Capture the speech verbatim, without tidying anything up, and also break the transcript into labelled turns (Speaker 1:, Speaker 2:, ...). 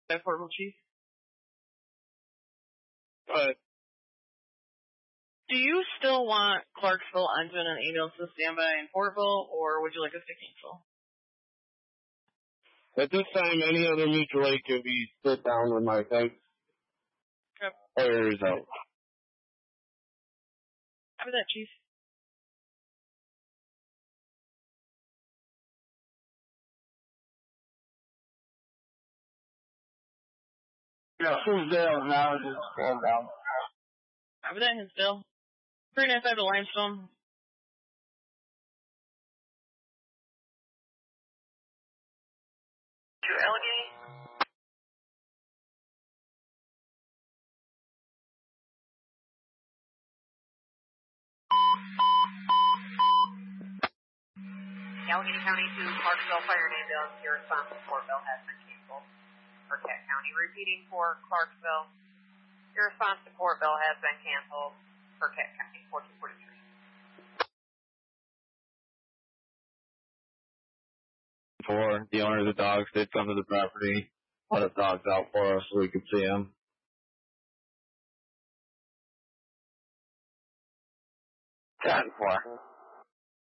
Speaker 1: Portable Chief.
Speaker 2: But
Speaker 1: do you still want Clarksville engine and ambulance to stand by in Portville, or would you like us to cancel?
Speaker 2: At this time, any other mutual aid can be sit down with my thanks.
Speaker 1: Yep.
Speaker 2: Fire is out.
Speaker 1: Copy that, Chief.
Speaker 2: Yeah, Hinsdale now just calm down.
Speaker 1: Copy that, Hinsdale. three ninety-five to Limestone.
Speaker 3: To Allegheny. Allegheny County to Clarksville Fire and Ambulance. Your response to Portville has been canceled. For Kent County, repeating for Clarksville. Your response to Portville has been canceled. For Kent County, fourteen forty-three.
Speaker 2: For the owner of the dogs did come to the property, let the dogs out for us so we could see them. ten four.